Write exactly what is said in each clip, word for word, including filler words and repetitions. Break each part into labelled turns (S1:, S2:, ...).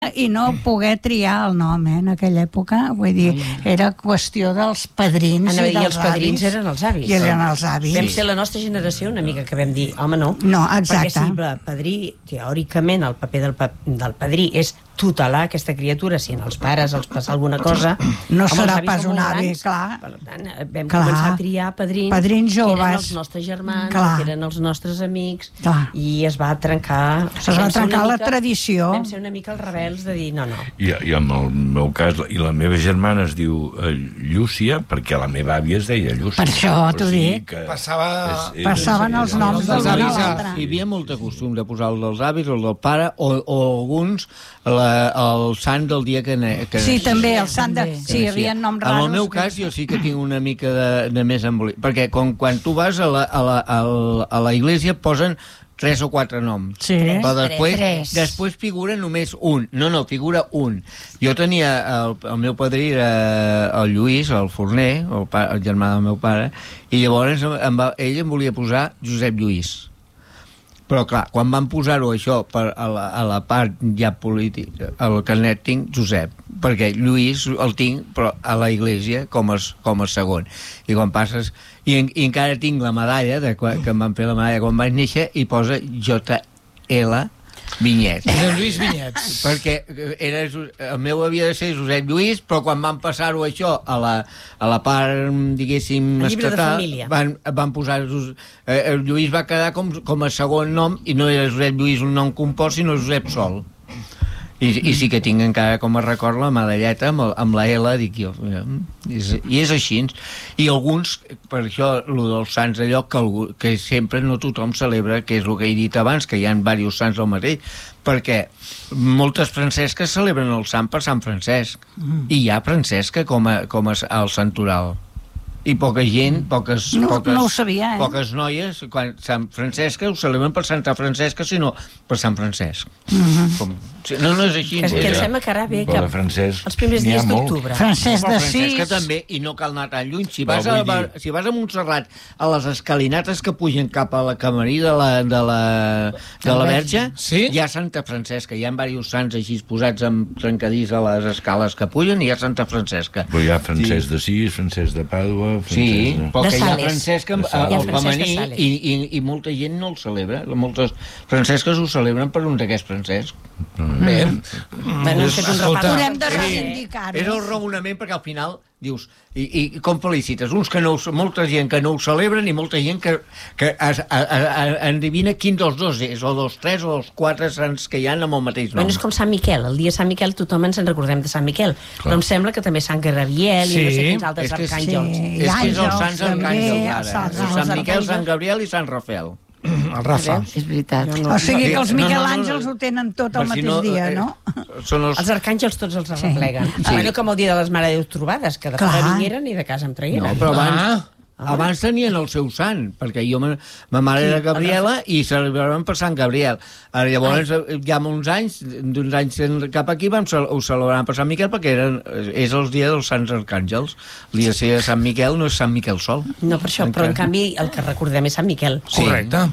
S1: i no poder triar el nom, eh, en aquella època. Vull dir, era qüestió dels padrins i dels avis.
S2: I els padrins eren els avis.
S1: I eren els avis.
S2: Vam ser la nostra generació una mica que vam dir, home, no.
S1: No, exacte.
S2: Perquè si el padrí, teòricament, el paper del, pa del padrí és tutelar aquesta criatura, si en els pares els passa alguna cosa...
S1: No serà pas un avi, clar.
S2: Per tant, vam
S1: clar.
S2: començar a triar padrins,
S1: padrins joves,
S2: que eren els nostres germans,
S1: clar.
S2: que eren els nostres amics,
S1: clar.
S2: i es va trencar...
S1: Es va trencar la tradició.
S2: Vam ser una mica els rebels de dir, no, no.
S3: I, i en el meu cas, i la meva germana es diu uh, Llúcia, perquè la meva àvia es deia Llúcia.
S1: Per això t'ho dic.
S4: Passava...
S3: És, és,
S1: Passaven els noms dels avis.
S5: Hi havia molta costum de posar el dels avis o el del pare, o, o alguns la, el sant del dia que... Ne, que
S1: sí, també, el sant de... Sí, hi havia noms raros.
S5: En el meu cas, jo sí que tinc una mica de, de més embolic, perquè com, quan tu vas a la, a la, a la, a la iglesia posen tres o quatre noms.
S1: Sí.
S5: Però després,
S1: tres.
S5: després figura només un. No, no, figura un. Jo tenia... El, el meu padrí era el Lluís, el forner, el, pa, el germà del meu pare, i llavors em va, ell em volia posar Josep Lluís. Però, clar, quan van posar-ho això per a, la, a la part ja política, el carnet tinc Josep, perquè Lluís el tinc, però a la iglesia com a, com a segon. I quan passes... I, i encara tinc la medalla, de, que em van fer la medalla quan vaig néixer, i posa J L Vinyet.
S4: Josep Lluís Vinyets.
S5: Perquè era, el meu havia de ser Josep Lluís, però quan van passar-ho això a la, a la part, diguéssim, estatal, van, van posar... Eh, el Lluís va quedar com, com a segon nom, i no era Josep Lluís un nom compost, sinó Josep Sol. I, i sí que tinc encara com a record la medalleta amb, el, amb la L, dic jo. I és, i és així. I alguns, per això, el dels sants allò, que, algú, que sempre no tothom celebra, que és el que he dit abans, que hi ha diversos sants al mateix, perquè moltes francesques celebren el sant per Sant Francesc, mm. i hi ha Francesca com a, com a al santoral. I poca gent, poques,
S1: no,
S5: poques,
S1: no ho sabia, eh?
S5: poques noies, quan Sant Francesca ho celebren per Santa Francesca, sinó per Sant Francesc.
S1: Mm-hmm.
S5: Com, no, no és així.
S2: És que em sembla que ara ve que els primers dies d'octubre.
S1: Francesc de
S5: Francesca també, i no cal anar tan lluny. Si vas, a, si vas a Montserrat, a les escalinates que pugen cap a la camarí de la, de la, de la Verge,
S4: sí?
S5: Hi ha Santa Francesca. Hi ha diversos sants així posats amb trencadís a les escales que pugen, i hi ha Santa Francesca.
S3: Però hi ha Francesc sí. d'Assís, Francesc de Pàdua...
S5: Sí,
S3: de...
S5: però que hi ha
S2: Sales.
S5: Francesc al femení, i, i, i molta gent no el celebra. Moltes francesques ho celebren per un d'aquests Francesc.
S4: Mm. Bé.
S2: Bueno,
S1: haurem de reivindicar-ho.
S5: És el raonament, perquè al final dius, i, i com felicites? Uns que no, molta gent que no ho celebren i molta gent que, que es, a, a, a, endevina quin dels dos és, o dels tres o dels quatre sants que hi ha amb el mateix nom.
S2: Bueno, és com Sant Miquel. El dia de Sant Miquel tothom ens en recordem de Sant Miquel. Clar. Però em sembla que també Sant Gabriel sí. i no sé quins altres arcàngels.
S1: Sí.
S5: És que és els sants arcàngels ara. Sant Miquel, Sant Gabriel i Sant Rafael.
S4: El Rafa.
S2: És veritat.
S1: No, no. O sigui que els Miquel Àngels
S5: no, no, no.
S1: ho tenen tot el mateix si no, dia, no?
S5: Són els...
S2: els arcàngels tots els arrepleguen. Sí. Ah, bueno, com el dia de les Mare de Déu trobades, que de fora vingueren i de casa em traïren.
S5: No, però abans... Ah. Abans tenien el seu sant, perquè jo, ma, ma mare era Gabriela i celebraven per Sant Gabriel. Ara, llavors, Ai. ja uns anys, d'uns anys cap aquí, vam ho celebraven per Sant Miquel, perquè eren, és el dia dels Sants Arcàngels. El dia de Sant Miquel no és Sant Miquel sol.
S2: No, per això, encara. Però en canvi el que recordem és Sant Miquel.
S4: Sí. Correcte.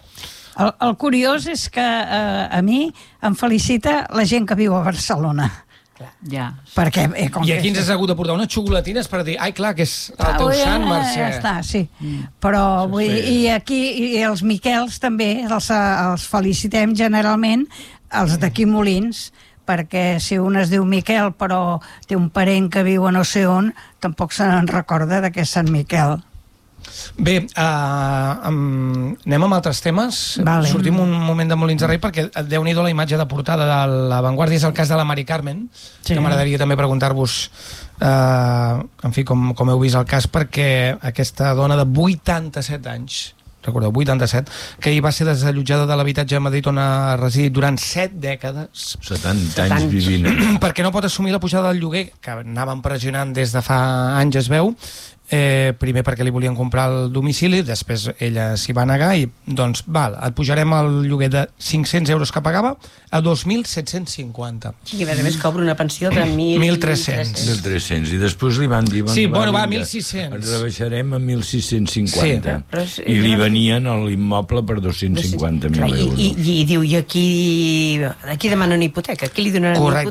S1: El, el curiós és que eh, a mi em felicita la gent que viu a Barcelona.
S6: Ja.
S1: Perquè, eh, com
S4: I aquí
S1: que...
S4: ens has hagut de portar unes xocolatines per dir, ai, clar, que és el teu
S1: ah,
S4: sant, Mercè.
S1: Ja està, sí. Mm. Però, vull dir, i aquí, i els Miquels també, els, els felicitem generalment, els d'aquí Molins, perquè si un es diu Miquel però té un parent que viu a no sé on, tampoc se'n recorda que és Sant Miquel.
S4: Bé, uh, um, anem amb altres temes.
S1: Vale.
S4: Sortim un moment de Molins de Rei, perquè déu-n'hi-do la imatge de portada de La Vanguardia, és el cas de la Mari Carmen, sí. Que m'agradaria també preguntar-vos uh, en fi, com, com heu vist el cas, perquè aquesta dona de vuitanta-set anys, recordeu, vuitanta-set, que ahir va ser desallotjada de l'habitatge a Madrid on ha residit durant set dècades.
S3: setanta anys vivint.
S4: Perquè no pot assumir la pujada del lloguer, que anaven pressionant des de fa anys, es veu. eh, primer perquè li volien comprar el domicili, després ella s'hi va negar i doncs val, et pujarem el lloguer de cinc-cents euros que pagava a dos mil set-cents cinquanta.
S2: I a més a més cobra una pensió de mil
S4: tres-cents.
S3: mil tres-cents. I després li van dir...
S4: Sí, bueno, va, mil sis-cents.
S3: Ens rebaixarem a mil sis-cents cinquanta.
S2: Sí.
S3: I li venien l'immoble per dos-cents cinquanta mil euros.
S2: I, i, i diu, i aquí, aquí demanen hipoteca? Aquí li donaran
S4: Correcte.